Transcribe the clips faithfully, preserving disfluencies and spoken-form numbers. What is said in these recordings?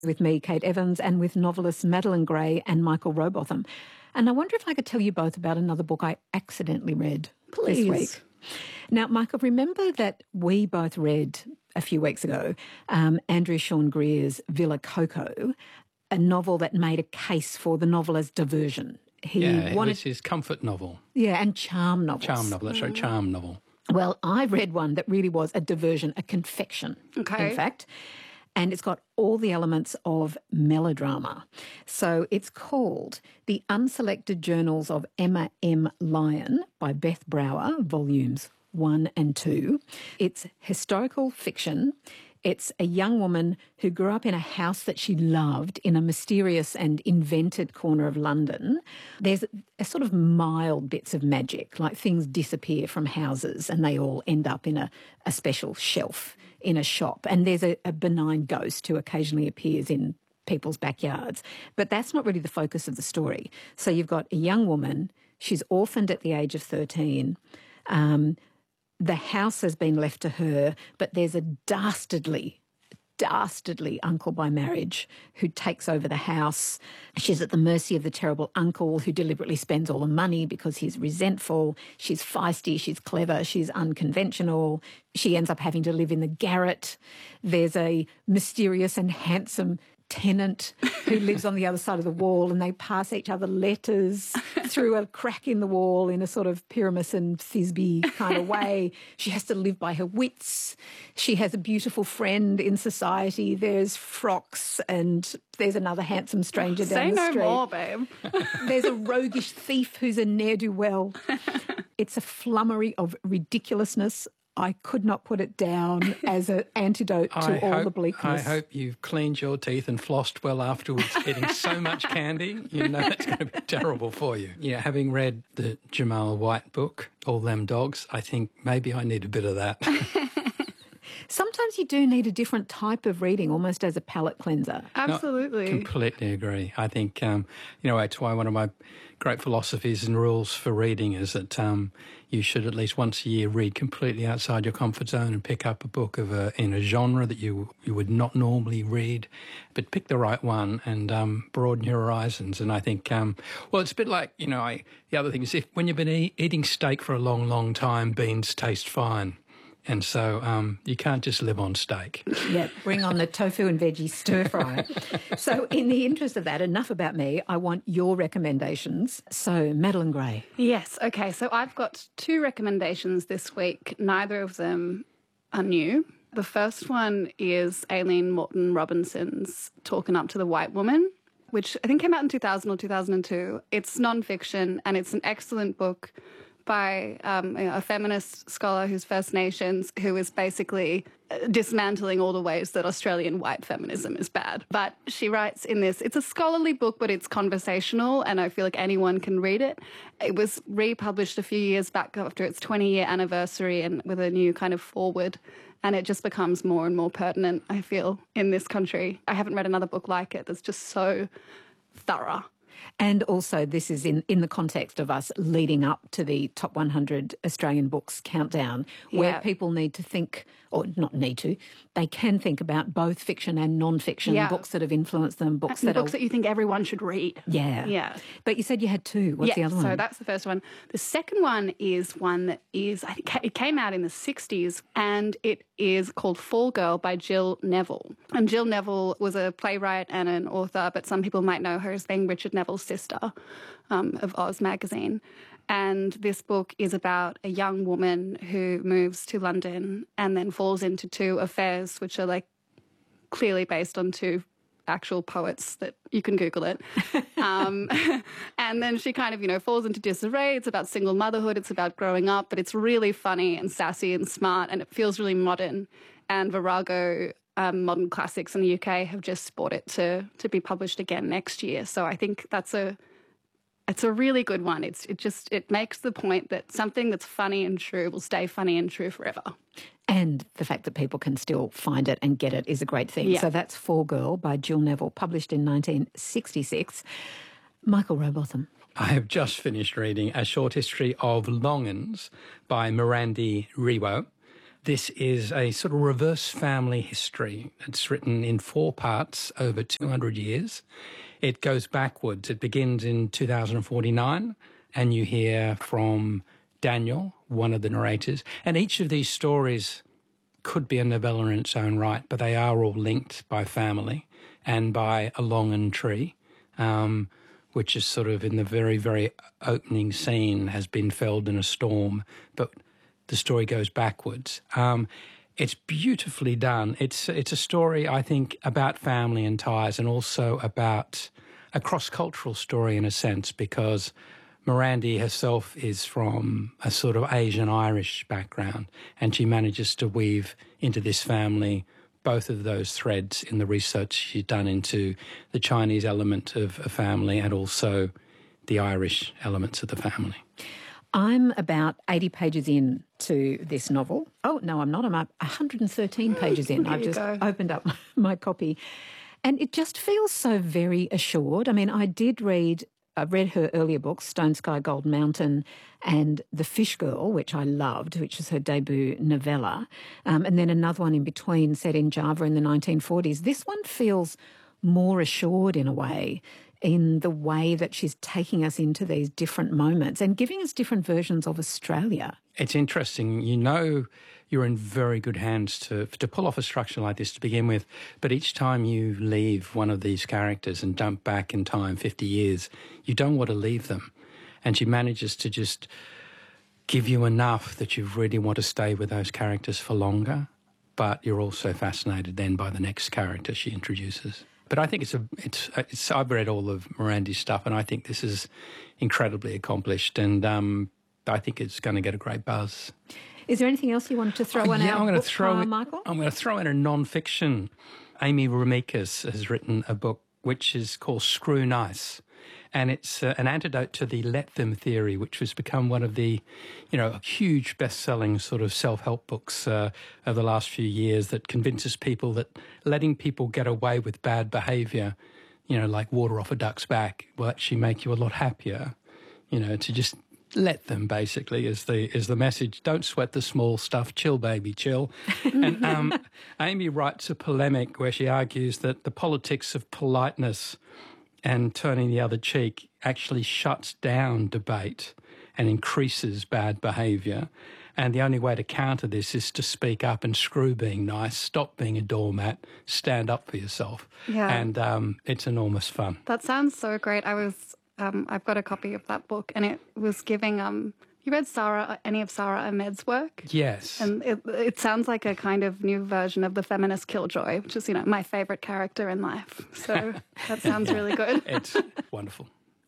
with me, Kate Evans, and with novelists Madeline Gray and Michael Rowbotham. And I wonder if I could tell you both about another book I accidentally read Please. this week. Now, Michael, remember that we both read a few weeks ago um, Andrew Sean Greer's Villa Coco, a novel that made a case for the novel as diversion. He yeah, wanted, it was his comfort novel. Yeah, and charm novels. Charm novel, that's right, charm novel. Well, I read one that really was a diversion, a confection, okay. in fact. And it's got all the elements of melodrama. So it's called The Unselected Journals of Emma M. Lyon by Beth Brower, volumes one and two. It's historical fiction. It's a young woman who grew up in a house that she loved in a mysterious and invented corner of London. There's a sort of mild bits of magic, like things disappear from houses and they all end up in a, a special shelf in a shop. And there's a, a benign ghost who occasionally appears in people's backyards. But that's not really the focus of the story. So you've got a young woman, she's orphaned at the age of thirteen. Um, the house has been left to her, but there's a dastardly, dastardly uncle by marriage who takes over the house. She's at the mercy of the terrible uncle who deliberately spends all the money because he's resentful. She's feisty, she's clever, she's unconventional. She ends up having to live in the garret. There's a mysterious and handsome tenant who lives on the other side of the wall, and they pass each other letters through a crack in the wall in a sort of Pyramus and Thisbe kind of way. She has to live by her wits. She has a beautiful friend in society. There's frocks, and there's another handsome stranger down Say the no street. more, babe. There's a roguish thief who's a ne'er-do-well. It's a flummery of ridiculousness. I could not put it down as an antidote to I all hope, the bleakness. I hope you've cleaned your teeth and flossed well afterwards, eating so much candy. You know that's going to be terrible for you. Yeah, having read the Jamal White book, All Them Dogs, I think maybe I need a bit of that. Sometimes you do need a different type of reading, almost as a palate cleanser. Absolutely. No, completely agree. I think, um, you know, it's why one of my great philosophies and rules for reading is that um, you should at least once a year read completely outside your comfort zone and pick up a book of a, in a genre that you you would not normally read, but pick the right one and um, broaden your horizons. And I think, um, well, it's a bit like, you know, I, the other thing is if when you've been e- eating steak for a long, long time, beans taste fine. And so um, you can't just live on steak. Yeah, bring on the tofu and veggie stir fry. So in the interest of that, enough about me. I want your recommendations. So, Madeline Gray. Yes, okay. So I've got two recommendations this week. Neither of them are new. The first one is Aileen Morton Robinson's Talking Up to the White Woman, which I think came out in two thousand or two thousand two. It's nonfiction and it's an excellent book by um, a feminist scholar who's First Nations, who is basically dismantling all the ways that Australian white feminism is bad. But she writes in this, it's a scholarly book, but it's conversational, and I feel like anyone can read it. It was republished a few years back after its twenty-year anniversary and with a new kind of foreword, and it just becomes more and more pertinent, I feel, in this country. I haven't read another book like it that's just so thorough. And also this is in, in the context of us leading up to the top one hundred Australian books countdown, where yeah. people need to think, or not need to, they can think about both fiction and non-fiction, yeah. books that have influenced them, books and that books are... that you think everyone should read. Yeah. Yeah. But you said you had two. What's yeah, the other one? So that's the first one. The second one is one that is, I think it came out in the sixties, and it is called Fall Girl by Jill Neville. And Jill Neville was a playwright and an author, but some people might know her as being Richard Neville's sister um, of Oz magazine. And this book is about a young woman who moves to London and then falls into two affairs, which are like clearly based on two actual poets that you can Google it. Um, and then she kind of, you know, falls into disarray. It's about single motherhood. It's about growing up, but it's really funny and sassy and smart, and it feels really modern. And Virago um, Modern Classics in the U K have just bought it to to be published again next year. So I think that's a It's a really good one. It's it just it makes the point that something that's funny and true will stay funny and true forever. And the fact that people can still find it and get it is a great thing. Yeah. So that's Fall Girl by Jill Neville, published in nineteen sixty-six. Michael Rowbotham. I have just finished reading A Short History of Longans by Mirandi Riwo. This is a sort of reverse family history. It's written in four parts over two hundred years. It goes backwards. It begins in two thousand forty-nine, and you hear from Daniel, one of the narrators. And each of these stories could be a novella in its own right, but they are all linked by family and by a longan tree, um, which is sort of in the very, very opening scene has been felled in a storm, but the story goes backwards. Um, it's beautifully done. It's it's a story, I think, about family and ties, and also about a cross-cultural story in a sense, because Morandi herself is from a sort of Asian-Irish background, and she manages to weave into this family both of those threads in the research she's done into the Chinese element of a family and also the Irish elements of the family. I'm about eighty pages in to this novel. Oh, no, I'm not. I'm up one hundred thirteen pages in. I've just go. opened up my copy. And it just feels so very assured. I mean, I did read... I read her earlier books, Stone Sky Gold Mountain and The Fish Girl, which I loved, which is her debut novella, um, and then another one in between set in Java in the nineteen forties. This one feels more assured in a way, in the way that she's taking us into these different moments and giving us different versions of Australia. It's interesting. You know you're in very good hands to to pull off a structure like this to begin with, but each time you leave one of these characters and jump back in time fifty years, you don't want to leave them. And she manages to just give you enough that you really want to stay with those characters for longer, but you're also fascinated then by the next character she introduces. But I think it's a, it's, it's I've read all of Morandi's stuff, and I think this is incredibly accomplished, and um, I think it's going to get a great buzz. Is there anything else you wanted to throw oh, in yeah, our I'm going book to throw pile, in, Michael? I'm going to throw in a non-fiction. Amy Remikas has written a book which is called Screw Nice, and it's uh, an antidote to the let them theory, which has become one of the, you know, huge best-selling sort of self-help books uh, of the last few years that convinces people that letting people get away with bad behaviour, you know, like water off a duck's back, will actually make you a lot happier. You know, to just let them, basically, is the is the message. Don't sweat the small stuff. Chill, baby, chill. And um, Amy writes a polemic where she argues that the politics of politeness and turning the other cheek actually shuts down debate and increases bad behaviour. And the only way to counter this is to speak up and screw being nice, stop being a doormat, stand up for yourself. Yeah. And um, it's enormous fun. That sounds so great. I was, um, I've got a copy of that book, and it was giving, um, you read Sarah, any of Sarah Ahmed's work? Yes. And it, it sounds like a kind of new version of the feminist Killjoy, which is, you know, my favourite character in life. So that sounds really good. It's wonderful.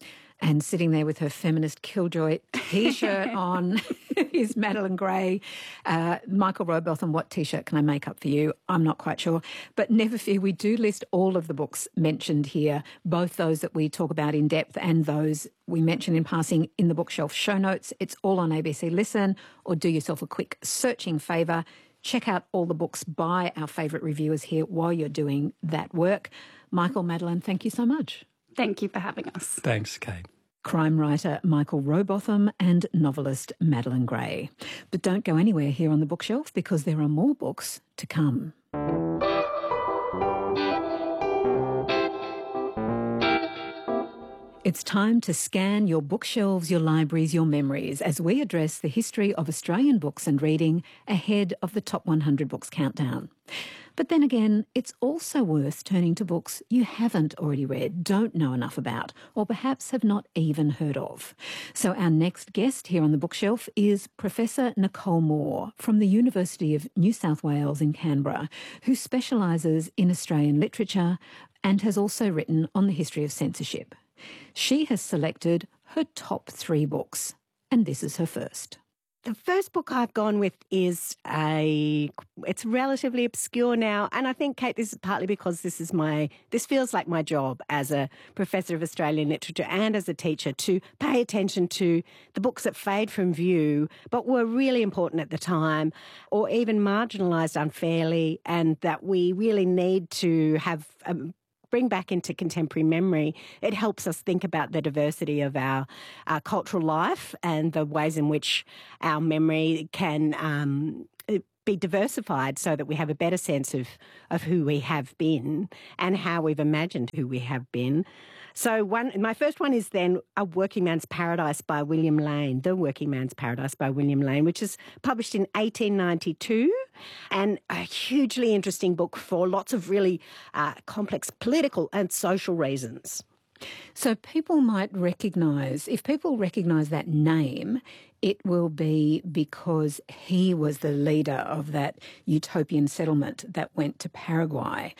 And sitting there with her feminist Killjoy T-shirt on is Madeline Gray. Uh, Michael Robotham, what T-shirt can I make up for you? I'm not quite sure. But never fear, we do list all of the books mentioned here, both those that we talk about in depth and those we mention in passing in the bookshelf show notes. It's all on A B C Listen, or do yourself a quick searching favour. Check out all the books by our favourite reviewers here while you're doing that work. Michael, Madeline, thank you so much. Thank you for having us. Thanks, Kate. Crime writer Michael Robotham and novelist Madeline Gray. But don't go anywhere here on the bookshelf, because there are more books to come. It's time to scan your bookshelves, your libraries, your memories as we address the history of Australian books and reading ahead of the Top one hundred Books Countdown. But then again, it's also worth turning to books you haven't already read, don't know enough about, or perhaps have not even heard of. So our next guest here on the bookshelf is Professor Nicole Moore from the University of New South Wales in Canberra, who specialises in Australian literature and has also written on the history of censorship. She has selected her top three books, and this is her first. The first book I've gone with is a, it's relatively obscure now. And I think, Kate, this is partly because this is my, this feels like my job as a professor of Australian literature and as a teacher to pay attention to the books that fade from view, but were really important at the time, or even marginalised unfairly, and that we really need to have um, bring back into contemporary memory. It helps us think about the diversity of our, our cultural life and the ways in which our memory can um, be diversified so that we have a better sense of, of who we have been and how we've imagined who we have been. So one, my first one is then A Working Man's Paradise by William Lane, The Working Man's Paradise by William Lane, which is published in eighteen ninety-two, and a hugely interesting book for lots of really uh, complex political and social reasons. So people might recognise, if people recognise that name, it will be because he was the leader of that utopian settlement that went to Paraguay.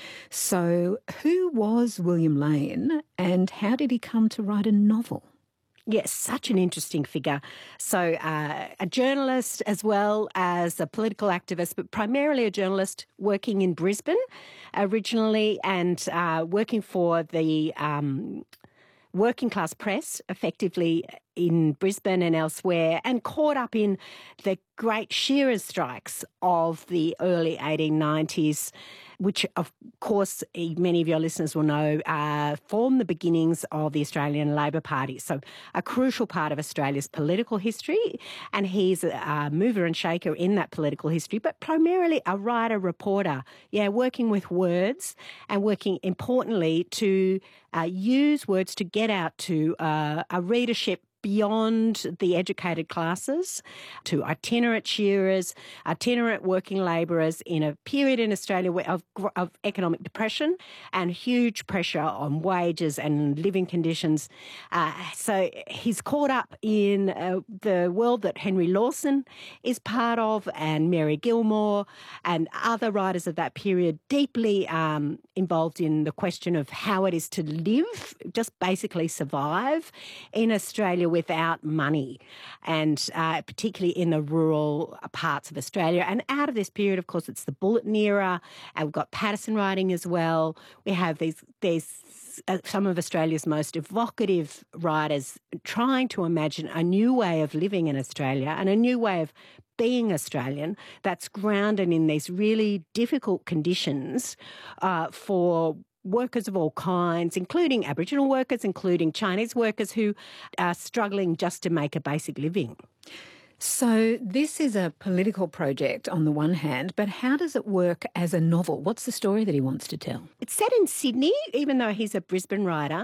So who was William Lane and how did he come to write a novel? Yes, such an interesting figure. So uh, a journalist as well as a political activist, but primarily a journalist working in Brisbane originally and uh, working for the um, working class press effectively in Brisbane and elsewhere, and caught up in the great shearers' strikes of the early eighteen nineties, which, of course, many of your listeners will know, uh, formed the beginnings of the Australian Labor Party. So a crucial part of Australia's political history, and he's a mover and shaker in that political history, but primarily a writer, reporter, yeah, working with words and working, importantly, to uh, use words to get out to uh, a readership beyond the educated classes, to itinerant shearers, itinerant working labourers in a period in Australia of, of economic depression and huge pressure on wages and living conditions. Uh, so he's caught up in uh, the world that Henry Lawson is part of, and Mary Gilmore and other writers of that period, deeply um, involved in the question of how it is to live, just basically survive in Australia without money, and uh, particularly in the rural parts of Australia. And out of this period, of course, it's the Bulletin era, and we've got Patterson writing as well. We have these, these uh, some of Australia's most evocative writers trying to imagine a new way of living in Australia and a new way of being Australian that's grounded in these really difficult conditions uh, for workers of all kinds, including Aboriginal workers, including Chinese workers who are struggling just to make a basic living. So this is a political project on the one hand, but how does it work as a novel? What's the story that he wants to tell? It's set in Sydney, even though he's a Brisbane writer.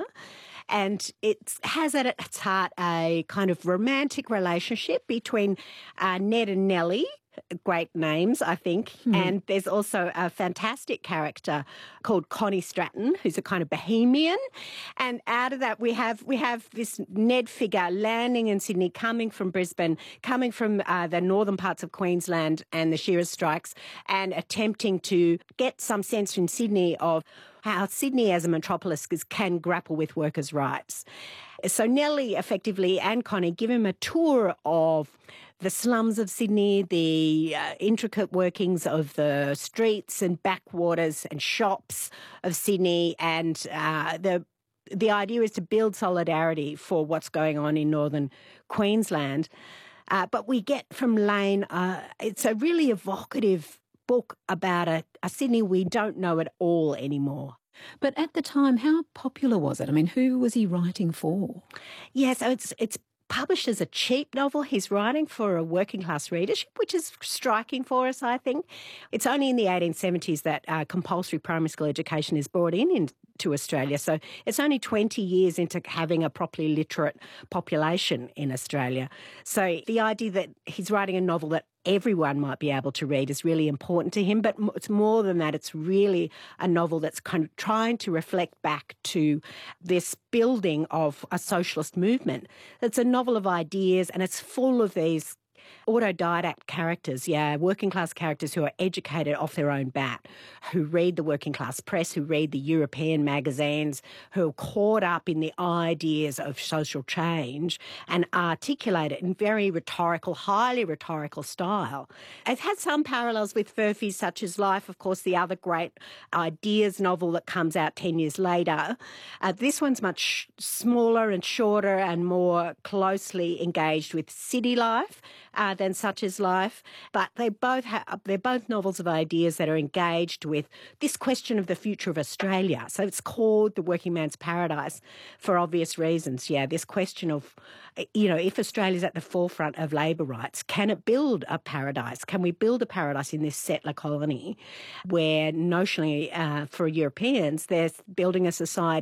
And it has at its heart a kind of romantic relationship between uh, Ned and Nellie. Great names, I think. Mm. And there's also a fantastic character called Connie Stratton, who's a kind of bohemian. And out of that, we have we have this Ned figure landing in Sydney, coming from Brisbane, coming from uh, the northern parts of Queensland and the shearers' strikes, and attempting to get some sense in Sydney of how Sydney as a metropolis can grapple with workers' rights. So Nellie, effectively, and Connie give him a tour of the slums of Sydney, the uh, intricate workings of the streets and backwaters and shops of Sydney, and uh, the the idea is to build solidarity for what's going on in northern Queensland. Uh, but we get from Lane, uh, it's a really evocative book about a, a Sydney we don't know at all anymore. But at the time, how popular was it? I mean, who was he writing for? Yeah, so it's it's published as a cheap novel. He's writing for a working class readership, which is striking for us, I think. It's only in the eighteen seventies that uh, compulsory primary school education is brought in into Australia. So it's only twenty years into having a properly literate population in Australia. So the idea that he's writing a novel that everyone might be able to read is really important to him. But it's more than that. It's really a novel that's kind of trying to reflect back to this building of a socialist movement. It's a novel of ideas, and it's full of these autodidact characters, yeah, working class characters who are educated off their own bat, who read the working class press, who read the European magazines, who are caught up in the ideas of social change and articulate it in very rhetorical, highly rhetorical style. It has some parallels with Furphy's Such Is Life, of course, the other great ideas novel that comes out ten years later. Uh, this one's much smaller and shorter and more closely engaged with city life. uh, than Such Is Life, but they both have, they're both novels of ideas that are engaged with this question of the future of Australia. So it's called The Working Man's Paradise for obvious reasons. Yeah, this question of, you know, if Australia's at the forefront of labour rights, can it build a paradise? Can we build a paradise in this settler colony where notionally uh, for Europeans they're building a society